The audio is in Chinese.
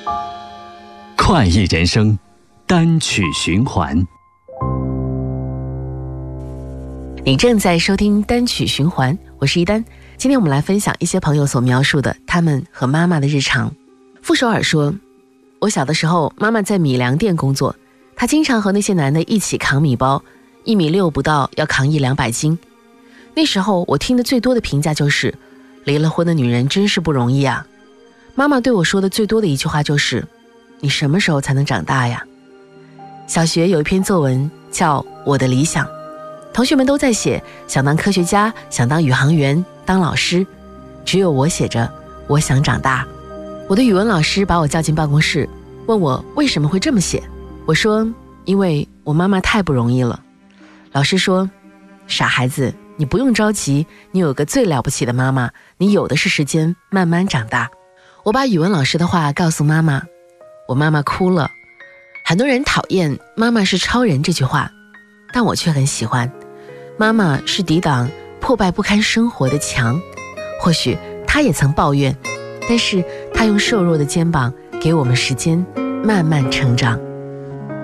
快意人生，单曲循环。 你正在收听单曲循环，我是一丹。今天我们来分享一些朋友所描述的他们和妈妈的日常。傅首尔说，我小的时候妈妈在米粮店工作，她经常和那些男的一起扛米包，1.6米不到要扛100-200斤。那时候我听的最多的评价就是，离了婚的女人真是不容易啊。妈妈对我说的最多的一句话就是，你什么时候才能长大呀？小学有一篇作文叫《我的理想》，同学们都在写想当科学家，想当宇航员，当老师，只有我写着我想长大。我的语文老师把我叫进办公室，问我为什么会这么写。我说，因为我妈妈太不容易了。老师说，傻孩子，你不用着急，你有个最了不起的妈妈，你有的是时间慢慢长大。我把语文老师的话告诉妈妈，我妈妈哭了。很多人讨厌妈妈是超人这句话，但我却很喜欢。妈妈是抵挡破败不堪生活的墙，或许她也曾抱怨，但是她用瘦弱的肩膀给我们时间慢慢成长。